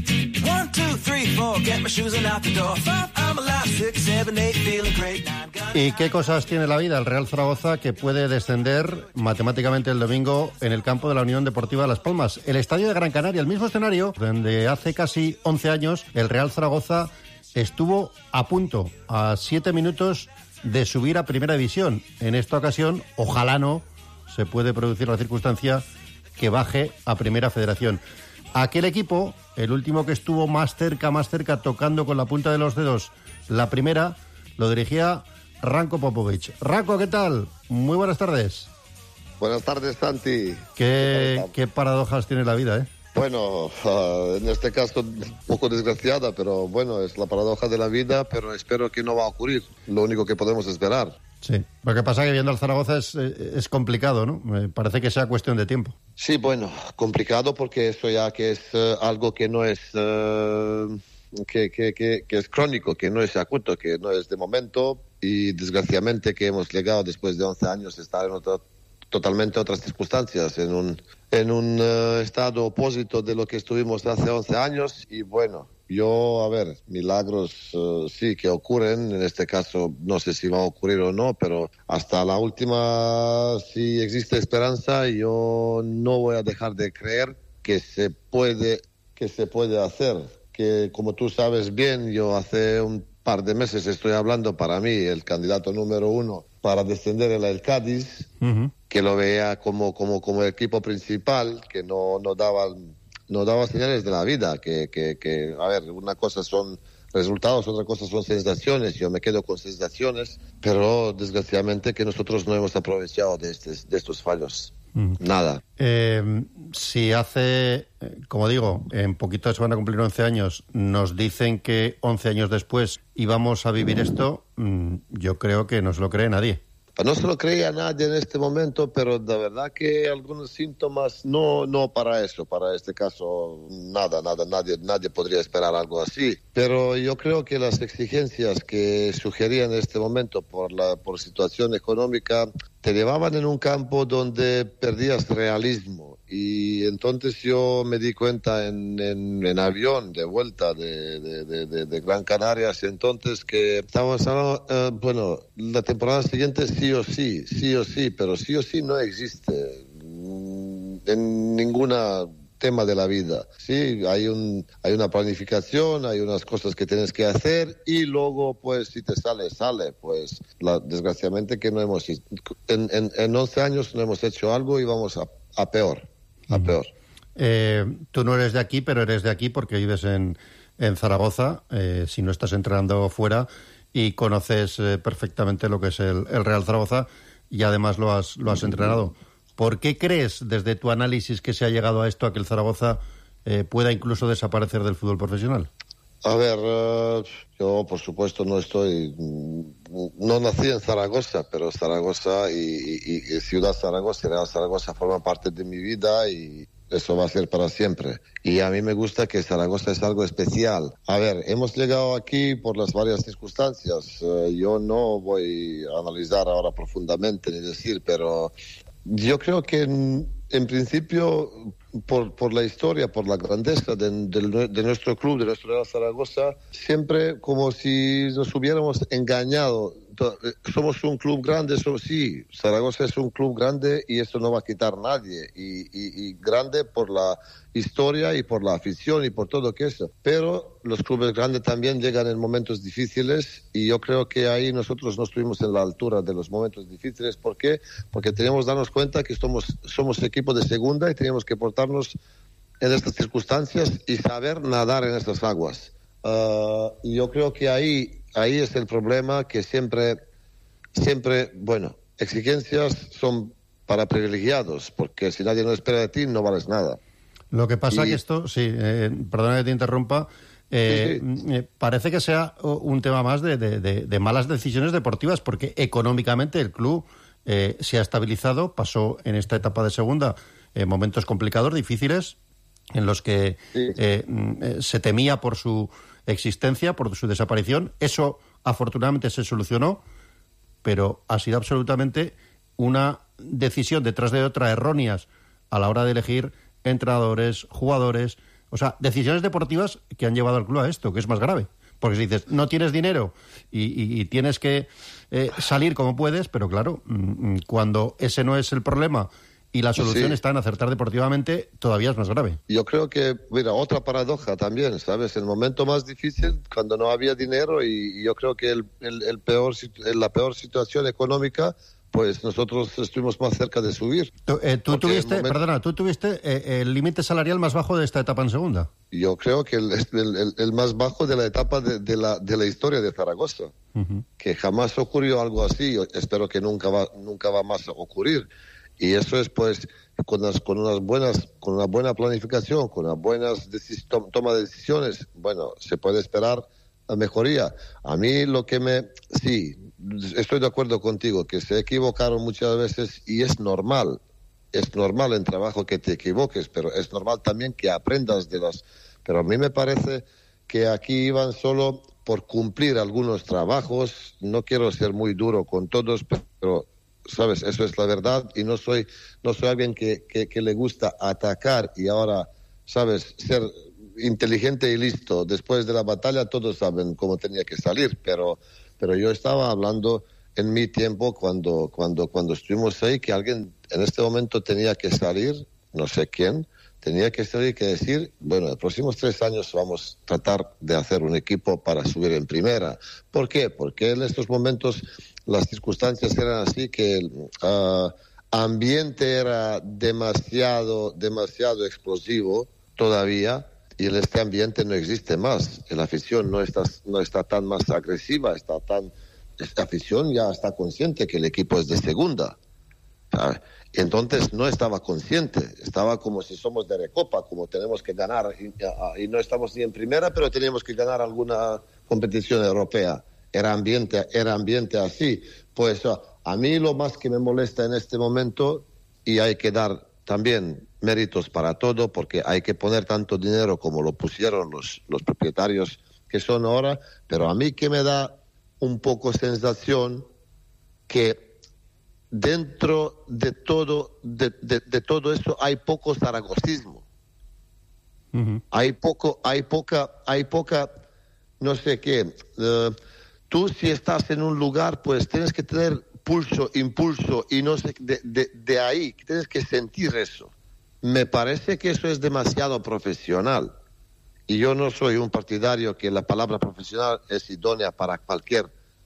S15: ¿Y qué cosas tiene la vida el Real Zaragoza que puede descender matemáticamente el domingo en el campo de la Unión Deportiva Las Palmas? El estadio de Gran Canaria, el mismo escenario donde hace casi 11 años el Real Zaragoza estuvo a punto, a 7 minutos de subir a primera división. En esta ocasión, ojalá no, se puede producir la circunstancia que baje a primera federación. Aquel equipo, el último que estuvo más cerca, tocando con la punta de los dedos la primera, lo dirigía Ranko Popovic. Ranko, ¿qué tal? Muy buenas tardes.
S16: Buenas tardes, Santi.
S15: Qué paradojas tiene la vida, ¿eh?
S16: Bueno, en este caso un poco desgraciada, pero bueno, es la paradoja de la vida, pero espero que no va a ocurrir. Lo único que podemos esperar.
S15: Sí, lo que pasa es que viendo al Zaragoza es complicado, ¿no? Me parece que sea cuestión de tiempo.
S16: Sí, bueno, complicado porque eso ya que es algo que no es que es crónico, que no es acuto, que no es de momento, y desgraciadamente que hemos llegado después de 11 años a estar en totalmente otras circunstancias, en un estado opósito de lo que estuvimos hace 11 años, y bueno, milagros sí que ocurren, en este caso no sé si va a ocurrir o no, pero hasta la última, si existe esperanza, yo no voy a dejar de creer que se puede hacer, que como tú sabes bien, yo hace un par de meses estoy hablando para mí, el candidato número 1 para descender era el Cádiz, que lo veía como el equipo principal, que no daba nos daba señales de la vida, que a ver, una cosa son resultados, otra cosa son sensaciones. Yo me quedo con sensaciones, pero desgraciadamente que nosotros no hemos aprovechado de estos fallos. Nada.
S15: Si hace, como digo, en poquito se van a cumplir 11 años, nos dicen que 11 años después íbamos a vivir esto, yo creo que no se lo cree nadie.
S16: No se lo creía nadie en este momento, pero de verdad que algunos síntomas no para eso, para este caso nada, nadie podría esperar algo así. Pero yo creo que las exigencias que sugerían en este momento por situación económica te llevaban en un campo donde perdías realismo. Y entonces yo me di cuenta en avión de vuelta de Gran Canarias, entonces que estábamos hablando, la temporada siguiente sí o sí, pero sí o sí no existe en ninguna tema de la vida. Sí, hay una planificación, hay unas cosas que tienes que hacer y luego, pues, si te sale. Pues, desgraciadamente que no hemos... En 11 años no hemos hecho algo y vamos a peor.
S15: Tú no eres de aquí, pero eres de aquí porque vives en Zaragoza, si no estás entrenando fuera, y conoces perfectamente lo que es el Real Zaragoza y además lo has entrenado. ¿Por qué crees, desde tu análisis, que se ha llegado a esto, a que el Zaragoza pueda incluso desaparecer del fútbol profesional?
S16: A ver, yo por supuesto no nací en Zaragoza, pero Zaragoza y Ciudad Zaragoza y Real Zaragoza forman parte de mi vida y eso va a ser para siempre. Y a mí me gusta que Zaragoza es algo especial. A ver, hemos llegado aquí por las varias circunstancias. Yo no voy a analizar ahora profundamente ni decir, pero yo creo que en principio, por la historia, por la grandeza de nuestro club, de nuestro Real Zaragoza, siempre como si nos hubiéramos engañado. Somos un club grande, sí, Zaragoza es un club grande y eso no va a quitar nadie. Y grande por la historia y por la afición y por todo eso. Pero los clubes grandes también llegan en momentos difíciles y yo creo que ahí nosotros no estuvimos en la altura de los momentos difíciles. ¿Por qué? Porque teníamos que darnos cuenta que somos equipo de segunda y teníamos que portarnos en estas circunstancias y saber nadar en estas aguas. Y yo creo que ahí es el problema, que siempre, bueno, exigencias son para privilegiados, porque si nadie no espera de ti, no vales nada.
S15: Lo que pasa que esto, perdona que te interrumpa, parece que sea un tema más de malas decisiones deportivas, porque económicamente el club se ha estabilizado, pasó en esta etapa de segunda momentos complicados, difíciles, en los que se temía por su existencia, por su desaparición. Eso afortunadamente se solucionó, pero ha sido absolutamente una decisión detrás de otra erróneas a la hora de elegir entrenadores, jugadores, o sea, decisiones deportivas que han llevado al club a esto, que es más grave. Porque si dices, no tienes dinero y tienes que salir como puedes, pero claro, cuando ese no es el problema y la solución está en acertar deportivamente, todavía es más grave.
S16: Yo creo que, mira, otra paradoja también, ¿sabes? El momento más difícil, cuando no había dinero, y yo creo que la peor situación económica, pues nosotros estuvimos más cerca de subir.
S15: ¿Tú tuviste el límite salarial más bajo de esta etapa en segunda?
S16: Yo creo que el más bajo de la etapa de la historia de Zaragoza, que jamás ocurrió algo así. Yo espero que nunca va más a ocurrir. Y eso es, pues, con una buena planificación, con una buena toma de decisiones, bueno, se puede esperar la mejoría. A mí sí, estoy de acuerdo contigo, que se equivocaron muchas veces y es normal en trabajo que te equivoques, pero es normal también que aprendas de las... Pero a mí me parece que aquí iban solo por cumplir algunos trabajos. No quiero ser muy duro con todos, pero... ¿Sabes? Eso es la verdad y no soy alguien que le gusta atacar y ahora, ¿sabes? Ser inteligente y listo. Después de la batalla todos saben cómo tenía que salir, pero yo estaba hablando en mi tiempo cuando estuvimos ahí que alguien en este momento tenía que salir, no sé quién, tenía que salir y decir, bueno, en los próximos 3 años vamos a tratar de hacer un equipo para subir en primera. ¿Por qué? Porque en estos momentos las circunstancias eran así, que el ambiente era demasiado explosivo. todavía, y en este ambiente no existe más. La afición no está tan más agresiva, esta afición ya está consciente que el equipo es de segunda, ¿sabes? Y entonces no estaba consciente, estaba como si somos de Recopa, como tenemos que ganar, y no estamos ni en primera, pero tenemos que ganar alguna competición europea. Era ambiente así. Pues a mí lo más que me molesta en este momento, y hay que dar también méritos para todo, porque hay que poner tanto dinero como lo pusieron los propietarios que son ahora, pero a mí que me da un poco sensación que dentro de todo eso hay poco zaragocismo. Uh-huh. Hay poca, no sé qué. Tú si estás en un lugar, pues tienes que tener impulso, y no sé, de ahí tienes que sentir eso. Me parece que eso es demasiado profesional. Y yo no soy un partidario que la palabra profesional es idónea para cualquier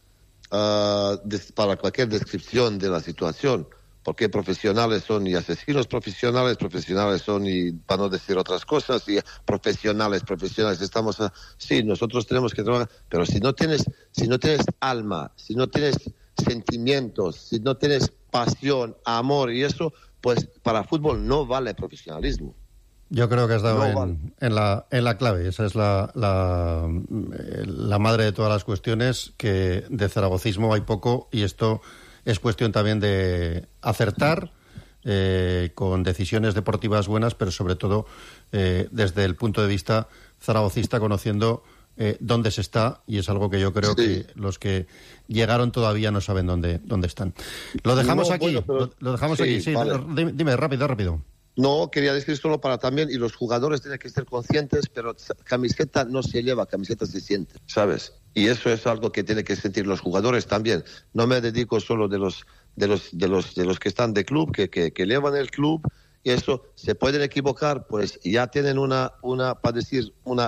S16: descripción de la situación, porque profesionales son y asesinos profesionales son y, para no decir otras cosas, y profesionales, estamos sí, nosotros tenemos que trabajar, pero si no tienes alma, si no tienes sentimientos, si no tienes pasión, amor y eso, pues para fútbol no vale profesionalismo.
S15: Yo creo que has dado en la clave. Esa es la madre de todas las cuestiones, que de zaragocismo hay poco, y esto es cuestión también de acertar con decisiones deportivas buenas, pero sobre todo desde el punto de vista zaragocista, conociendo dónde se está, y es algo que yo creo que los que llegaron todavía no saben dónde están. Lo dejamos aquí. Bueno, lo dejamos aquí. Sí, vale. Dime, rápido.
S16: No, quería decir solo para también, y los jugadores tienen que ser conscientes, pero camiseta no se lleva, camiseta se siente, ¿sabes? Y eso es algo que tienen que sentir los jugadores también. No me dedico solo de los que están de club, que llevan el club, y eso se pueden equivocar, pues ya tienen para decir,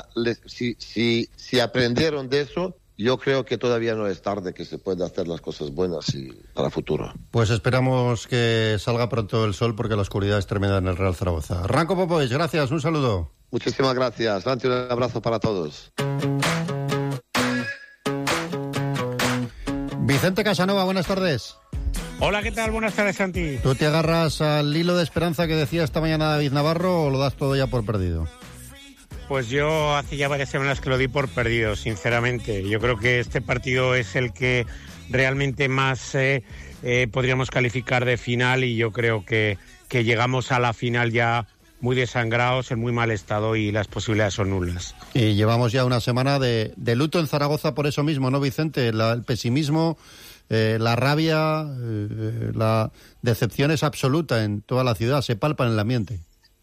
S16: si aprendieron de eso. Yo creo que todavía no es tarde, que se puede hacer las cosas buenas y para el futuro.
S15: Pues esperamos que salga pronto el sol, porque la oscuridad es tremenda en el Real Zaragoza. Ranko Popovic, gracias, un saludo.
S16: Muchísimas gracias, Santi, un abrazo para todos.
S15: Vicente Casanova, buenas tardes.
S17: Hola, ¿qué tal? Buenas tardes, Santi.
S15: ¿Tú te agarras al hilo de esperanza que decía esta mañana David Navarro, o lo das todo ya por perdido?
S17: Pues yo hace ya varias semanas que lo di por perdido, sinceramente. Yo creo que este partido es el que realmente más podríamos calificar de final, y yo creo que llegamos a la final ya muy desangrados, en muy mal estado, y las posibilidades son nulas.
S15: Y llevamos ya una semana de luto en Zaragoza por eso mismo, ¿no, Vicente? El pesimismo, la rabia, la decepción es absoluta en toda la ciudad, se palpa en el ambiente.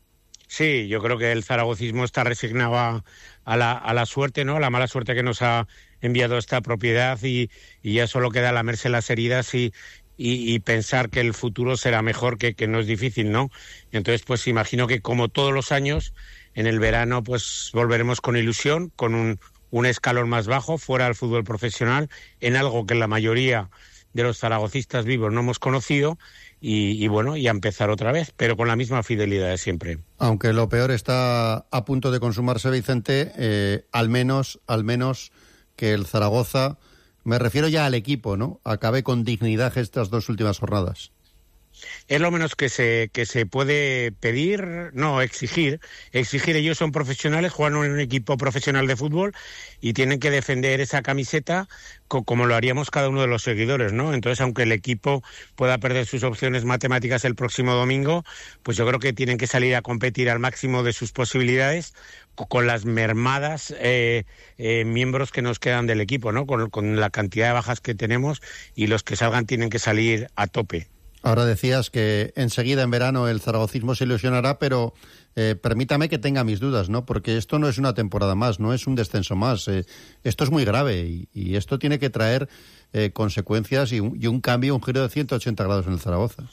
S17: Sí, yo creo que el zaragocismo está resignado a la suerte, ¿no? A la mala suerte que nos ha enviado esta propiedad, y ya solo queda lamerse las heridas y pensar que el futuro será mejor, que no es difícil, ¿no? Entonces, pues imagino que, como todos los años, en el verano pues volveremos con ilusión, con un escalón más bajo, fuera del fútbol profesional, en algo que la mayoría de los zaragocistas vivos no hemos conocido, y bueno, y a empezar otra vez, pero con la misma fidelidad de siempre.
S15: Aunque lo peor está a punto de consumarse, Vicente, al menos que el Zaragoza, me refiero ya al equipo, ¿no?, acabe con dignidad estas dos últimas jornadas.
S17: Es lo menos que se puede pedir, no, exigir. Ellos son profesionales, juegan en un equipo profesional de fútbol y tienen que defender esa camiseta como lo haríamos cada uno de los seguidores, ¿no? Entonces, aunque el equipo pueda perder sus opciones matemáticas el próximo domingo, pues yo creo que tienen que salir a competir al máximo de sus posibilidades, con las mermadas miembros que nos quedan del equipo, ¿no? Con la cantidad de bajas que tenemos, y los que salgan tienen que salir a tope.
S15: Ahora decías que enseguida en verano el zaragocismo se ilusionará, pero permítame que tenga mis dudas, ¿no? Porque esto no es una temporada más, no es un descenso más. Esto es muy grave, y esto tiene que traer consecuencias y un cambio, un giro de 180 grados en el Zaragoza.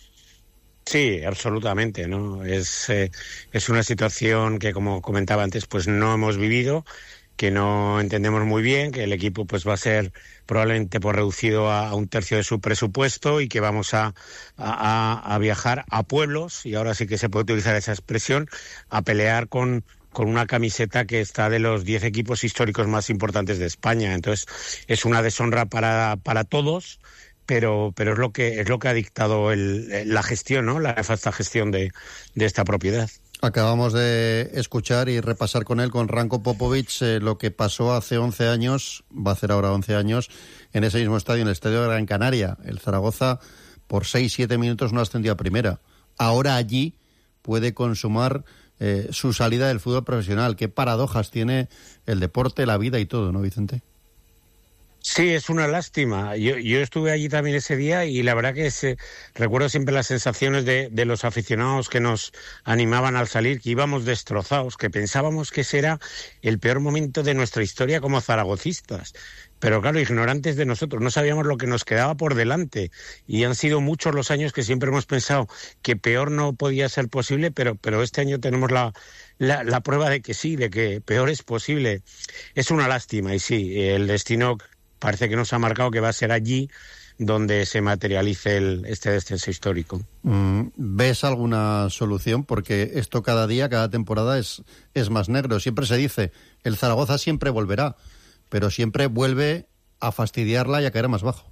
S17: Sí, absolutamente, ¿no? Es una situación que, como comentaba antes, pues no hemos vivido, que no entendemos muy bien, que el equipo pues va a ser probablemente pues reducido a un tercio de su presupuesto, y que vamos a viajar a pueblos, y ahora sí que se puede utilizar esa expresión, a pelear con una camiseta que está de los 10 equipos históricos más importantes de España. Entonces es una deshonra para todos, pero es lo que ha dictado la gestión, ¿no? La nefasta gestión de esta propiedad.
S15: Acabamos de escuchar y repasar con él, con Ranko Popovic, lo que pasó hace 11 años, va a hacer ahora 11 años, en ese mismo estadio, en el estadio de Gran Canaria. El Zaragoza por 6-7 minutos no ascendió a primera. Ahora allí puede consumar su salida del fútbol profesional. Qué paradojas tiene el deporte, la vida y todo, ¿no, Vicente?
S17: Sí, es una lástima. Yo estuve allí también ese día y la verdad que recuerdo siempre las sensaciones de los aficionados que nos animaban al salir, que íbamos destrozados, que pensábamos que ese era el peor momento de nuestra historia como zaragocistas. Pero claro, ignorantes de nosotros, no sabíamos lo que nos quedaba por delante. Y han sido muchos los años que siempre hemos pensado que peor no podía ser posible, pero este año tenemos la prueba de que sí, de que peor es posible. Es una lástima y sí, el destino parece que nos ha marcado que va a ser allí donde se materialice este descenso histórico.
S15: ¿Ves alguna solución? Porque esto cada día, cada temporada es más negro. Siempre se dice, el Zaragoza siempre volverá, pero siempre vuelve a fastidiarla y a caer más bajo.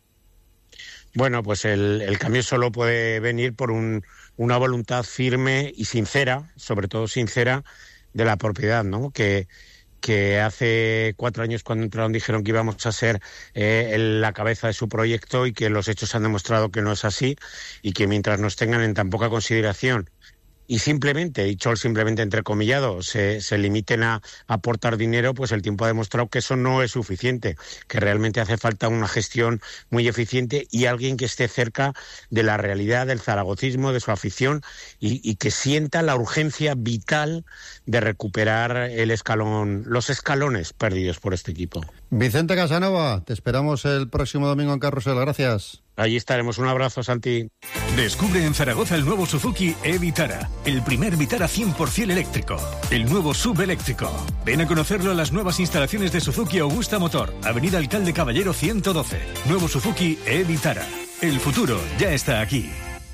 S17: Bueno, pues el cambio solo puede venir por una voluntad firme y sincera, sobre todo sincera, de la propiedad, ¿no? Que hace 4 años cuando entraron dijeron que íbamos a ser la cabeza de su proyecto y que los hechos han demostrado que no es así y que mientras nos tengan en tan poca consideración y simplemente, dicho simplemente entrecomillado, se limiten a aportar dinero, pues el tiempo ha demostrado que eso no es suficiente, que realmente hace falta una gestión muy eficiente y alguien que esté cerca de la realidad del zaragocismo, de su afición y que sienta la urgencia vital de recuperar los escalones perdidos por este equipo.
S15: Vicente Casanova, te esperamos el próximo domingo en Carrusel. Gracias.
S17: Allí estaremos. Un abrazo, Santi.
S18: Descubre en Zaragoza el nuevo Suzuki e-Vitara, el primer Vitara 100% eléctrico, el nuevo SUV eléctrico. Ven a conocerlo a las nuevas instalaciones de Suzuki Augusta Motor, Avenida Alcalde Caballero 112. Nuevo Suzuki e-Vitara. El futuro ya está aquí.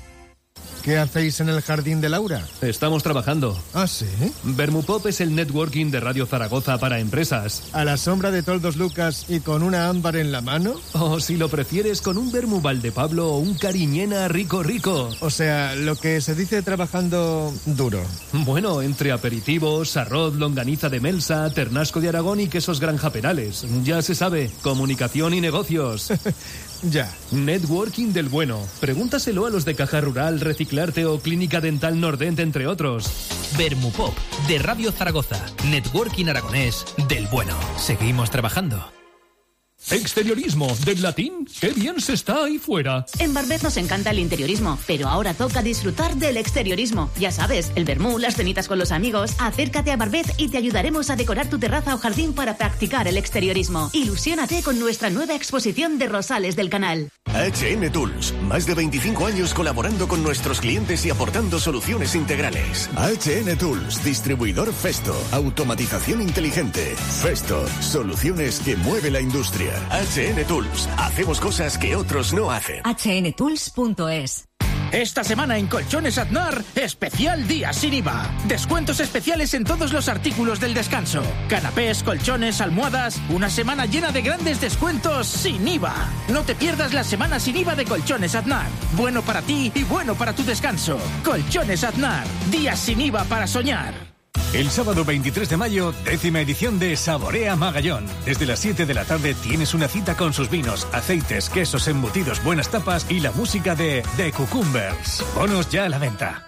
S19: ¿Qué hacéis en el jardín de Laura?
S3: Estamos trabajando.
S19: ¿Ah, sí?
S3: Vermupop es el networking de Radio Zaragoza para empresas.
S19: ¿A la sombra de Toldos Lucas y con una ámbar en la mano?
S3: O si lo prefieres, con un vermú Valdepablo o un cariñena rico.
S19: O sea, lo que se dice trabajando duro.
S3: Bueno, entre aperitivos, arroz, longaniza de Melsa, ternasco de Aragón y quesos Granja Perales. Ya se sabe, comunicación y negocios.
S19: Ya.
S3: Networking del bueno. Pregúntaselo a los de Caja Rural, Reciclarte o Clínica Dental Nordent, entre otros.
S20: Vermupop, de Radio Zaragoza. Networking aragonés del bueno. Seguimos trabajando.
S3: Exteriorismo, del latín, qué bien se está ahí fuera.
S21: En Barbet nos encanta el interiorismo, pero ahora toca disfrutar del exteriorismo. Ya sabes, el vermú, las cenitas con los amigos. Acércate a Barbet y te ayudaremos a decorar tu terraza o jardín para practicar el exteriorismo. Ilusiónate con nuestra nueva exposición de rosales del canal.
S22: HN Tools, más de 25 años colaborando con nuestros clientes y aportando soluciones integrales. HN Tools, distribuidor Festo, automatización inteligente. Festo, soluciones que mueve la industria. HN Tools, hacemos cosas que otros no hacen.
S21: hnTools.es.
S23: Esta semana en Colchones Aznar, especial día sin IVA. Descuentos especiales en todos los artículos del descanso. Canapés, colchones, almohadas. Una semana llena de grandes descuentos sin IVA. No te pierdas la semana sin IVA de Colchones Aznar. Bueno para ti y bueno para tu descanso. Colchones Aznar, días sin IVA para soñar.
S18: El sábado 23 de mayo, 10ª edición de Saborea Magallón. Desde las 7 de la tarde tienes una cita con sus vinos, aceites, quesos, embutidos, buenas tapas y la música de The Cucumbers. Bonos ya a la venta.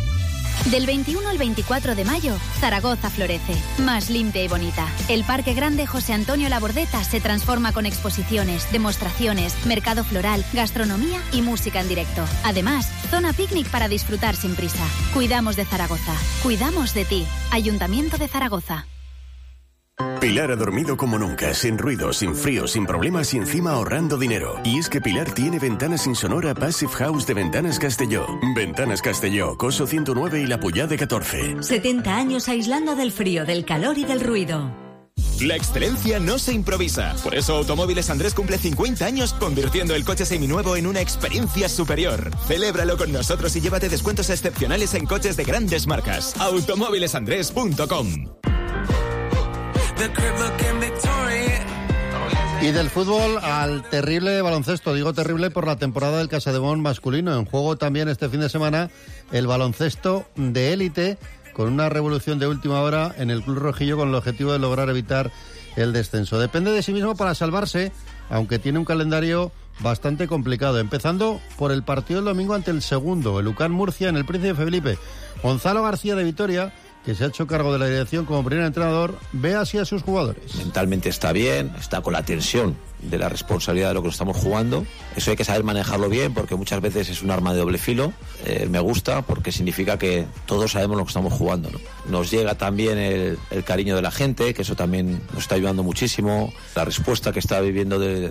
S24: Del 21 al 24 de mayo, Zaragoza florece, más limpia y bonita. El Parque Grande José Antonio Labordeta se transforma con exposiciones, demostraciones, mercado floral, gastronomía y música en directo. Además, zona picnic para disfrutar sin prisa. Cuidamos de Zaragoza, cuidamos de ti. Ayuntamiento de Zaragoza.
S22: Pilar ha dormido como nunca, sin ruido, sin frío, sin problemas y encima ahorrando dinero. Y es que Pilar tiene ventanas Insonora Passive House de Ventanas Castelló. Ventanas Castelló, Coso 109 y La Puyá de 14.
S24: 70 años aislando del frío, del calor y del ruido.
S4: La excelencia no se improvisa. Por eso Automóviles Andrés cumple 50 años convirtiendo el coche seminuevo en una experiencia superior. Celébralo con nosotros y llévate descuentos excepcionales en coches de grandes marcas. Automóvilesandrés.com.
S15: Y del fútbol al terrible baloncesto. Digo terrible por la temporada del Casademont masculino. En juego también este fin de semana el baloncesto de élite, con una revolución de última hora en el club rojillo con el objetivo de lograr evitar el descenso. Depende de sí mismo para salvarse, aunque tiene un calendario bastante complicado, empezando por el partido del domingo ante el segundo, el UCAM Murcia, en el Príncipe Felipe. Gonzalo García de Vitoria, que se ha hecho cargo de la dirección como primer entrenador, ve así a sus jugadores.
S5: Mentalmente está bien, está con la tensión de la responsabilidad de lo que nos estamos jugando. Eso hay que saber manejarlo bien, porque muchas veces es un arma de doble filo. Me gusta porque significa que todos sabemos lo que estamos jugando, ¿no? Nos llega también el cariño de la gente, que eso también nos está ayudando muchísimo. La respuesta que está viviendo de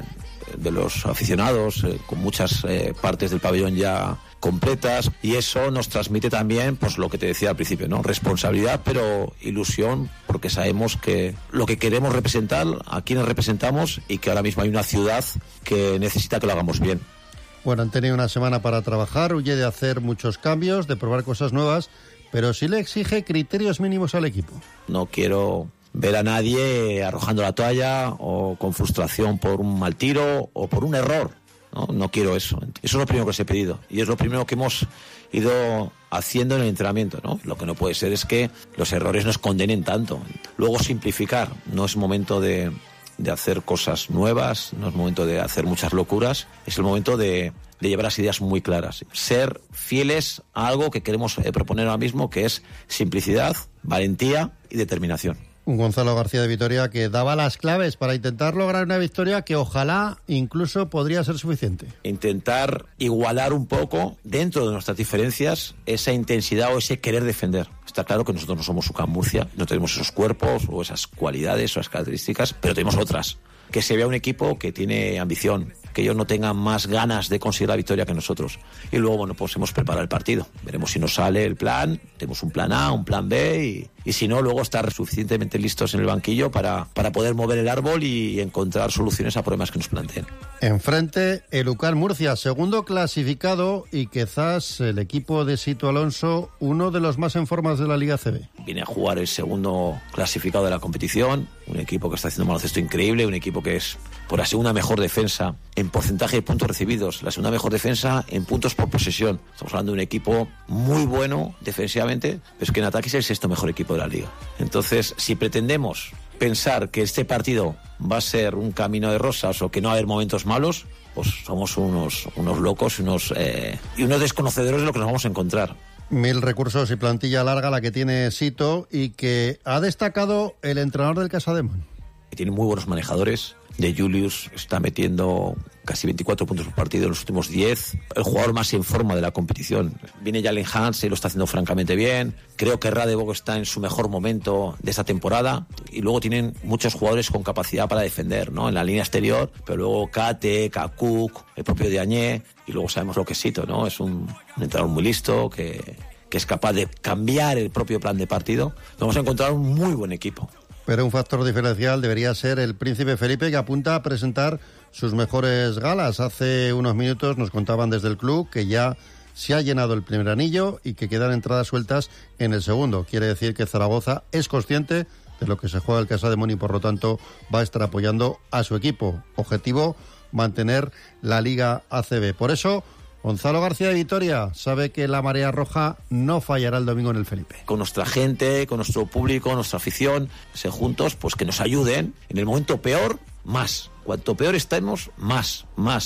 S5: los aficionados, con muchas partes del pabellón ya completas, y eso nos transmite también, pues lo que te decía al principio, ¿no? Responsabilidad, pero ilusión, porque sabemos que lo que queremos representar, a quienes representamos, y que ahora mismo hay una ciudad que necesita que lo hagamos bien.
S15: Bueno, han tenido una semana para trabajar, huye de hacer muchos cambios, de probar cosas nuevas, pero sí le exige criterios mínimos al equipo.
S5: No quiero ver a nadie arrojando la toalla o con frustración por un mal tiro o por un error. No quiero eso. Eso es lo primero que os he pedido y es lo primero que hemos ido haciendo en el entrenamiento, ¿no? Lo que no puede ser es que los errores nos condenen tanto. Luego simplificar. No es momento de hacer cosas nuevas, no es momento de hacer muchas locuras, es el momento de llevar las ideas muy claras. Ser fieles a algo que queremos proponer ahora mismo, que es simplicidad, valentía y determinación.
S15: Un Gonzalo García de Vitoria que daba las claves para intentar lograr una victoria que ojalá incluso podría ser suficiente.
S5: Intentar igualar un poco, dentro de nuestras diferencias, esa intensidad o ese querer defender. Está claro que nosotros no somos UCAM Murcia, no tenemos esos cuerpos o esas cualidades o esas características, pero tenemos otras. Que se vea un equipo que tiene ambición, que ellos no tengan más ganas de conseguir la victoria que nosotros. Y luego, bueno, pues hemos preparado el partido. Veremos si nos sale el plan, tenemos un plan A, un plan B y si no, luego estar suficientemente listos en el banquillo para poder mover el árbol y encontrar soluciones a problemas que nos planteen.
S15: Enfrente, el UCAM Murcia, segundo clasificado y quizás el equipo de Sito Alonso, uno de los más en formas de la Liga ACB.
S5: Viene a jugar el segundo clasificado de la competición, un equipo que está haciendo un baloncesto increíble, un equipo que es por la segunda mejor defensa en porcentaje de puntos recibidos, la segunda mejor defensa en puntos por posesión. Estamos hablando de un equipo muy bueno defensivamente, pero es que en ataque es el sexto mejor equipo de la liga. Entonces, si pretendemos pensar que este partido va a ser un camino de rosas o que no va a haber momentos malos, pues somos unos locos y unos desconocedores de lo que nos vamos a encontrar.
S15: 1000 recursos y plantilla larga la que tiene Sito y que ha destacado el entrenador del Casademont.
S5: Tiene muy buenos manejadores. De Julius está metiendo casi 24 puntos por partido en los últimos 10. El jugador más en forma de la competición. Viene Jalen Hans y lo está haciendo francamente bien. Creo que Radebog está en su mejor momento de esta temporada. Y luego tienen muchos jugadores con capacidad para defender, ¿no? En la línea exterior. Pero luego Kate, Kakuk, el propio Diagne. Y luego sabemos lo que es Sito, ¿no? Es un entrenador muy listo que es capaz de cambiar el propio plan de partido. Vamos a encontrar un muy buen equipo.
S15: Pero un factor diferencial debería ser el Príncipe Felipe, que apunta a presentar sus mejores galas. Hace unos minutos nos contaban desde el club que ya se ha llenado el primer anillo y que quedan entradas sueltas en el segundo. Quiere decir que Zaragoza es consciente de lo que se juega el Casademont y por lo tanto va a estar apoyando a su equipo. Objetivo, mantener la Liga ACB. Por eso, Gonzalo García de Vitoria sabe que la marea roja no fallará el domingo en el Felipe.
S5: Con nuestra gente, con nuestro público, nuestra afición, se juntos, pues que nos ayuden. En el momento peor, más. Cuanto peor estemos, más.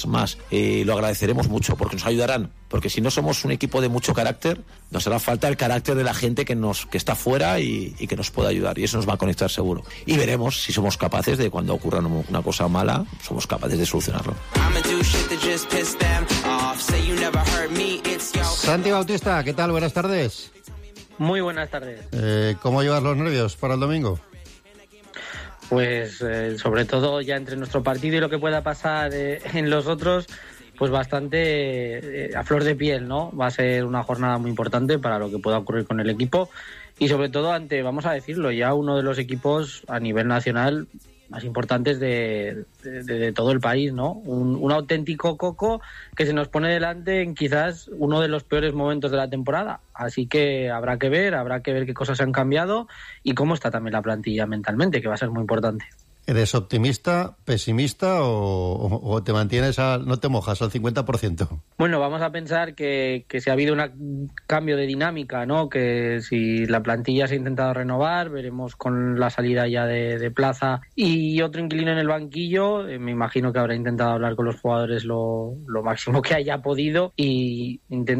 S5: Y lo agradeceremos mucho porque nos ayudarán. Porque si no somos un equipo de mucho carácter, nos hará falta el carácter de la gente que está fuera y que nos pueda ayudar. Y eso nos va a conectar seguro. Y veremos si somos capaces de, cuando ocurra una cosa mala, somos capaces de solucionarlo.
S15: Santi Bautista, ¿qué tal? Buenas tardes.
S6: Muy buenas tardes.
S15: ¿Cómo llevas los nervios para el domingo?
S6: Pues sobre todo ya entre nuestro partido y lo que pueda pasar en los otros, pues bastante a flor de piel, ¿no? Va a ser una jornada muy importante para lo que pueda ocurrir con el equipo y sobre todo ante, vamos a decirlo, ya uno de los equipos a nivel nacional más importantes de todo el país, ¿no? Un auténtico coco que se nos pone delante en quizás uno de los peores momentos de la temporada. Así que habrá que ver qué cosas han cambiado y cómo está también la plantilla mentalmente, que va a ser muy importante.
S15: ¿Eres optimista, pesimista o te mantienes no te mojas al 50%?
S6: Bueno, vamos a pensar que si ha habido un cambio de dinámica, ¿no? Que si la plantilla se ha intentado renovar, veremos con la salida ya de Plaza y otro inquilino en el banquillo, me imagino que habrá intentado hablar con los jugadores lo máximo que haya podido y